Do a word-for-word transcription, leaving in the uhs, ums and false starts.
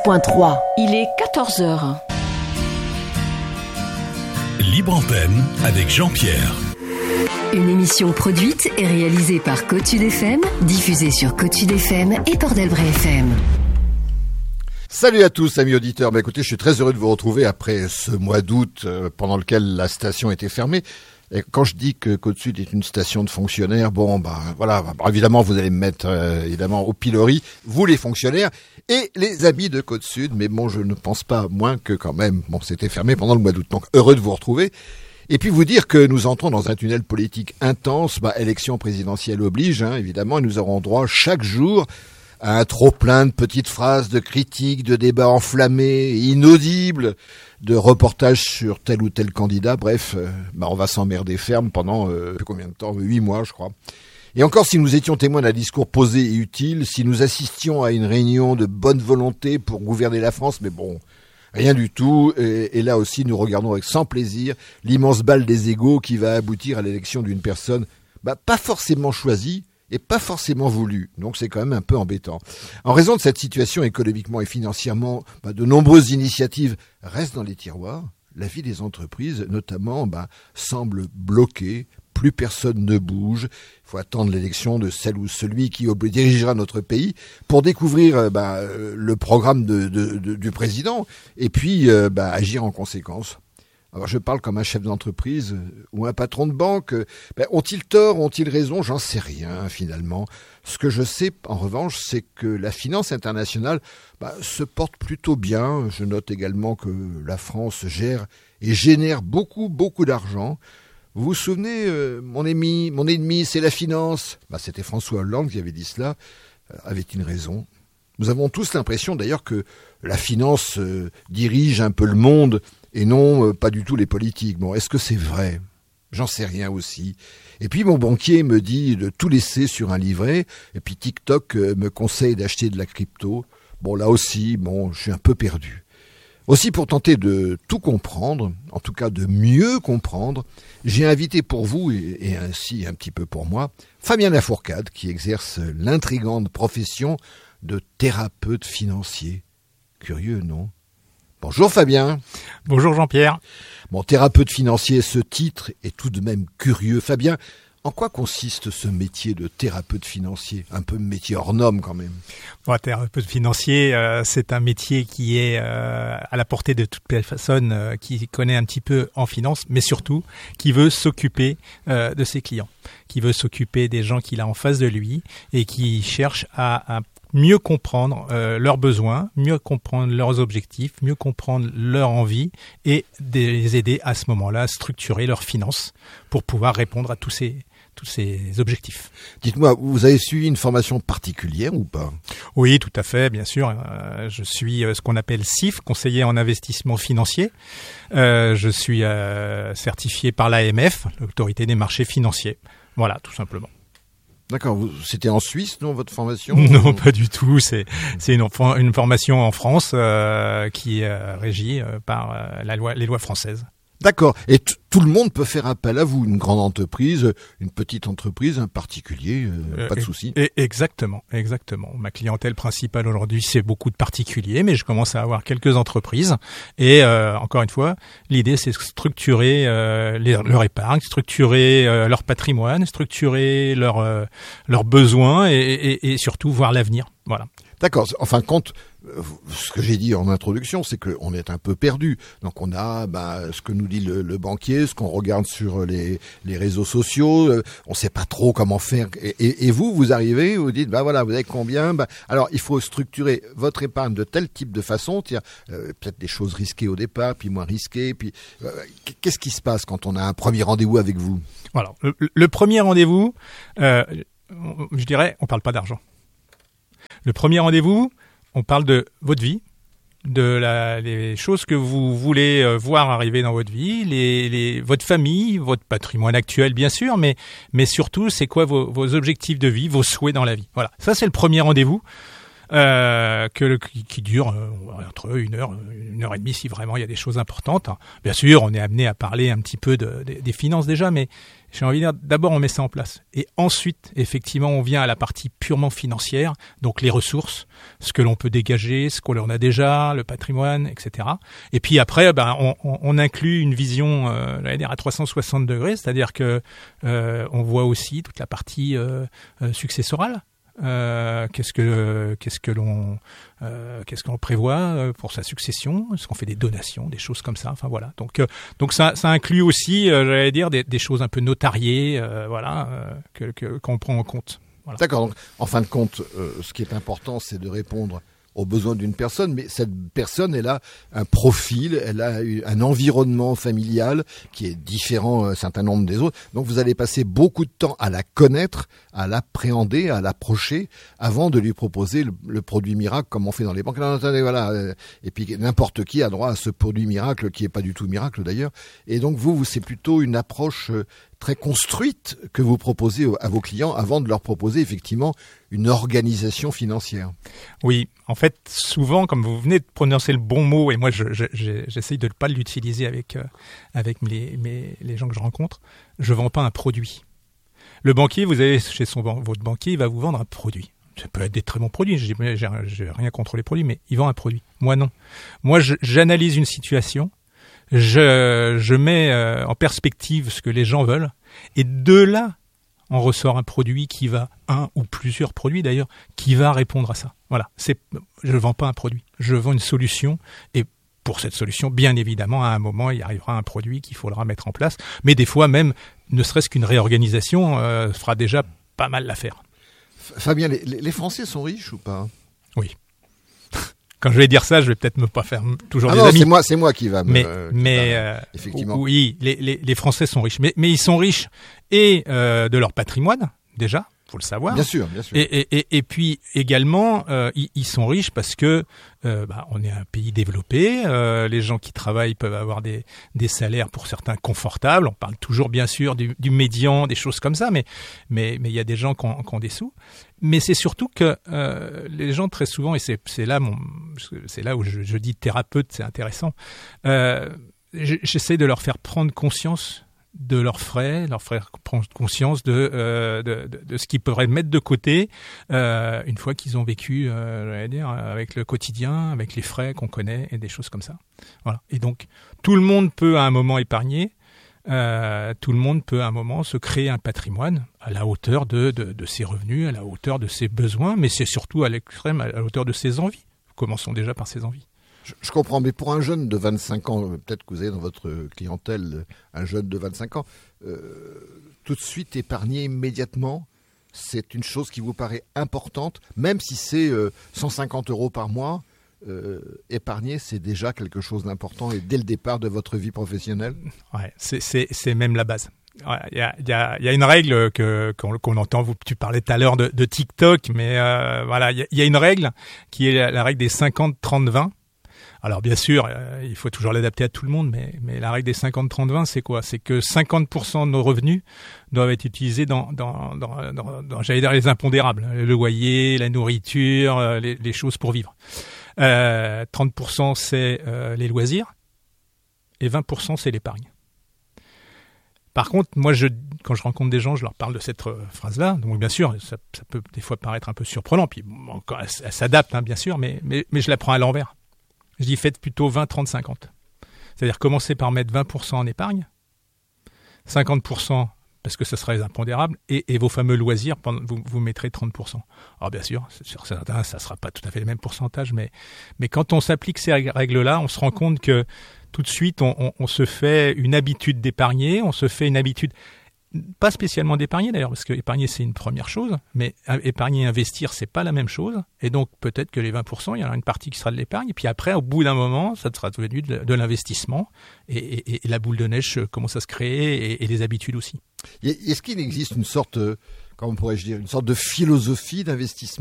point trois. Il est quatorze heures. Libre Antenne avec Jean-Pierre. Une émission produite et réalisée par Côte Sud F M, diffusée sur Côte Sud F M et Port-d'Albret F M. Salut à tous, amis auditeurs. Bah, écoutez, je suis très heureux de vous retrouver après ce mois d'août euh, pendant lequel la station était fermée. Et quand je dis que Côte Sud est une station de fonctionnaires, bon, bah voilà, bah, évidemment, vous allez me mettre euh, évidemment au pilori, vous les fonctionnaires et les amis de Côte Sud. Mais bon, je ne pense pas moins que quand même, bon, c'était fermé pendant le mois d'août. Donc, heureux de vous retrouver. Et puis vous dire que nous entrons dans un tunnel politique intense, bah, élection présidentielle oblige, hein, évidemment, et nous aurons droit chaque jour à un trop-plein de petites phrases, de critiques, de débats enflammés, inaudibles, de reportages sur tel ou tel candidat. Bref, euh, bah, on va s'emmerder ferme pendant euh, combien de temps ? Huit mois, je crois. Et encore, si nous étions témoins d'un discours posé et utile, si nous assistions à une réunion de bonne volonté pour gouverner la France, mais bon, rien du tout. Et, et là aussi, nous regardons avec sans plaisir l'immense balle des égos qui va aboutir à l'élection d'une personne bah, pas forcément choisie, et pas forcément voulu. Donc c'est quand même un peu embêtant. En raison de cette situation économiquement et financièrement, bah, de nombreuses initiatives restent dans les tiroirs. La vie des entreprises, notamment, bah, semble bloquée. Plus personne ne bouge. Il faut attendre l'élection de celle ou celui qui dirigera notre pays pour découvrir bah, le programme de, de, de, du président et puis euh, bah, agir en conséquence. Alors je parle comme un chef d'entreprise ou un patron de banque. Ben, ont-ils tort, ont-ils raison ? J'en sais rien finalement. Ce que je sais en revanche, c'est que la finance internationale ben, se porte plutôt bien. Je note également que la France gère et génère beaucoup, beaucoup d'argent. Vous vous souvenez, euh, mon ennemi, mon ennemi, c'est la finance. Ben, c'était François Hollande qui avait dit cela. Euh, avait-il raison ? Nous avons tous l'impression d'ailleurs que la finance euh, dirige un peu le monde et non, euh, pas du tout les politiques. Bon, est-ce que c'est vrai ? J'en sais rien aussi. Et puis mon banquier me dit de tout laisser sur un livret, et puis TikTok euh, me conseille d'acheter de la crypto. Bon, là aussi, bon, je suis un peu perdu. Aussi, pour tenter de tout comprendre, en tout cas de mieux comprendre, j'ai invité pour vous, et, et ainsi un petit peu pour moi, Fabien Lafourcade, qui exerce l'intrigante profession de thérapeute financier. Curieux, non ? Bonjour Fabien. Bonjour Jean-Pierre. Bon, thérapeute financier, ce titre est tout de même curieux. Fabien, en quoi consiste ce métier de thérapeute financier ? Un peu métier hors norme quand même. Bon, thérapeute financier, euh, c'est un métier qui est euh, à la portée de toute personne euh, qui connaît un petit peu en finance, mais surtout qui veut s'occuper euh, de ses clients, qui veut s'occuper des gens qu'il a en face de lui et qui cherche à, à mieux comprendre euh, leurs besoins, mieux comprendre leurs objectifs, mieux comprendre leurs envies et de les aider à ce moment-là à structurer leurs finances pour pouvoir répondre à tous ces, tous ces objectifs. Dites-moi, vous avez suivi une formation particulière ou pas ? Oui, tout à fait, bien sûr. Euh, je suis euh, ce qu'on appelle C I F, conseiller en investissement financier. Euh, je suis euh, certifié par l'A M F, l'autorité des marchés financiers. Voilà, tout simplement. D'accord, vous, c'était en Suisse, non, votre formation ? Non, pas du tout. C'est, c'est une, une formation en France euh, qui est euh, régie euh, par euh, la loi, les lois françaises. D'accord. Et t- tout le monde peut faire appel à vous, une grande entreprise, une petite entreprise, un particulier, euh, pas de souci. Et exactement, exactement. Ma clientèle principale aujourd'hui, c'est beaucoup de particuliers, mais je commence à avoir quelques entreprises. Et euh, encore une fois, l'idée, c'est de structurer euh, les, leur épargne, structurer euh, leur patrimoine, structurer leurs euh, leurs besoins et, et, et surtout voir l'avenir. Voilà. D'accord. En fin de compte, ce que j'ai dit en introduction, c'est qu'on est un peu perdu. Donc on a bah, ce que nous dit le, le banquier, ce qu'on regarde sur les, les réseaux sociaux. Euh, on ne sait pas trop comment faire. Et, et, et vous, vous arrivez, vous dites, bah voilà, vous avez combien bah, alors il faut structurer votre épargne de tel type de façon, euh, peut-être des choses risquées au départ, puis moins risquées. Puis euh, qu'est-ce qui se passe quand on a un premier rendez-vous avec vous ? Voilà. Le, le premier rendez-vous, euh, je dirais, on parle pas d'argent. Le premier rendez-vous, on parle de votre vie, de la, les choses que vous voulez euh, voir arriver dans votre vie, les, les, votre famille, votre patrimoine actuel bien sûr, mais, mais surtout c'est quoi vos, vos objectifs de vie, vos souhaits dans la vie. Voilà, ça c'est le premier rendez-vous euh, que, qui, qui dure euh, entre une heure, une heure et demie si vraiment il y a des choses importantes. Bien sûr, on est amené à parler un petit peu de, de, des finances déjà, mais J'ai envie de dire, d'abord on met ça en place. Et ensuite, effectivement, on vient à la partie purement financière, donc les ressources, ce que l'on peut dégager, ce qu'on a déjà, le patrimoine, et cetera. Et puis après, ben, on, on, on inclut une vision, euh, j'allais dire, à trois cent soixante degrés, c'est-à-dire que euh, on voit aussi toute la partie euh, euh, successorale. Euh, qu'est-ce que qu'est-ce que l'on euh, qu'est-ce qu'on prévoit pour sa succession, est-ce qu'on fait des donations, des choses comme ça, enfin voilà, donc euh, donc ça ça inclut aussi euh, j'allais dire des, des choses un peu notariées, euh, voilà, euh, que, que qu'on prend en compte. Voilà. D'accord, donc en fin de compte, euh, ce qui est important, c'est de répondre aux besoins d'une personne, mais cette personne, elle a un profil, elle a un environnement familial qui est différent un certain nombre des autres. Donc vous allez passer beaucoup de temps à la connaître, à l'appréhender, à l'approcher, avant de lui proposer le, le produit miracle comme on fait dans les banques. Non, attendez, voilà. Et puis n'importe qui a droit à ce produit miracle qui est pas du tout miracle d'ailleurs. Et donc vous, vous c'est plutôt une approche très construite que vous proposez à vos clients avant de leur proposer effectivement une organisation financière. Oui, en fait, souvent, comme vous venez de prononcer le bon mot, et moi je, je, j'essaye de ne pas l'utiliser avec, euh, avec les, mes, les gens que je rencontre, je ne vends pas un produit. Le banquier, vous avez chez son, votre banquier, il va vous vendre un produit. Ça peut être des très bons produits, j'ai, j'ai, j'ai rien contre les produits, mais il vend un produit. Moi non. Moi, je, j'analyse une situation, je, je mets euh, en perspective ce que les gens veulent, et de là, on ressort un produit qui va, un ou plusieurs produits d'ailleurs, qui va répondre à ça. Voilà, c'est, je ne vends pas un produit, je vends une solution, et pour cette solution, bien évidemment, à un moment, il arrivera un produit qu'il faudra mettre en place, mais des fois même, ne serait-ce qu'une réorganisation euh, fera déjà pas mal l'affaire. Fabien, les, les Français sont riches ou pas ? Oui. Quand je vais dire ça, je vais peut-être me pas faire toujours ah des non, amis. c'est moi, c'est moi qui va me. Mais, euh, mais va, euh, effectivement. Oui, les, les, les Français sont riches, mais, mais ils sont riches et euh, de leur patrimoine déjà, faut le savoir. Bien sûr, bien sûr. Et, et, et, et puis également, euh, ils, ils sont riches parce que euh, bah, on est un pays développé. Euh, les gens qui travaillent peuvent avoir des, des salaires pour certains confortables. On parle toujours bien sûr du, du médian, des choses comme ça, mais mais mais il y a des gens qui ont, qui ont des sous. Mais c'est surtout que euh, les gens très souvent, et c'est, c'est là mon, c'est là où je, je dis thérapeute, c'est intéressant. Euh, j'essaie de leur faire prendre conscience de leurs frais, leur faire prendre conscience de, euh, de, de, de ce qu'ils pourraient mettre de côté euh, une fois qu'ils ont vécu, euh, j'allais dire, avec le quotidien, avec les frais qu'on connaît et des choses comme ça. Voilà. Et donc tout le monde peut à un moment épargner. Euh, tout le monde peut à un moment se créer un patrimoine à la hauteur de, de, de ses revenus, à la hauteur de ses besoins, mais c'est surtout à l'extrême, à la hauteur de ses envies. Commençons déjà par ses envies. Je, je comprends, mais pour un jeune de vingt-cinq ans, peut-être que vous avez dans votre clientèle un jeune de vingt-cinq ans, euh, tout de suite épargner immédiatement, c'est une chose qui vous paraît importante, même si c'est euh, cent cinquante euros par mois. Euh, épargner, c'est déjà quelque chose d'important et dès le départ de votre vie professionnelle. Ouais, c'est, c'est, c'est même la base. Il ouais, y, a, y, a, y a une règle que, qu'on, qu'on entend, vous, tu parlais tout à l'heure de, de TikTok, mais euh, voilà, il y, y a une règle qui est la, la règle des cinquante trente vingt. Alors bien sûr, euh, il faut toujours l'adapter à tout le monde, mais, mais la règle des cinquante trente vingt, c'est quoi ? C'est que cinquante pour cent de nos revenus doivent être utilisés dans, dans, dans, dans, dans j'allais dire, les impondérables, le loyer, la nourriture, les, les choses pour vivre. Euh, trente pour cent c'est euh, les loisirs et vingt pour cent c'est l'épargne. Par contre, moi, je, quand je rencontre des gens, je leur parle de cette euh, phrase-là. Donc, bien sûr, ça, ça peut des fois paraître un peu surprenant. Puis, bon, elle, elle s'adapte, hein, bien sûr, mais, mais, mais je la prends à l'envers. Je dis, faites plutôt vingt trente cinquante. C'est-à-dire, commencez par mettre vingt pour cent en épargne, cinquante pour cent parce que ce sera les impondérables, et, et vos fameux loisirs, vous, vous mettrez trente pour cent. Alors bien sûr, sur certains, ça ne sera pas tout à fait le même pourcentage, mais, mais quand on s'applique ces règles-là, on se rend compte que tout de suite, on, on, on se fait une habitude d'épargner, on se fait une habitude, pas spécialement d'épargner d'ailleurs, parce que épargner c'est une première chose, mais épargner et investir, c'est pas la même chose, et donc peut-être que les vingt pour cent, il y en a une partie qui sera de l'épargne, et puis après, au bout d'un moment, ça sera devenu de, de l'investissement, et, et, et la boule de neige commence à se créer, et, et les habitudes aussi. Est-ce qu'il existe une sorte, comment pourrais-je dire, une sorte de philosophie d'investissement ?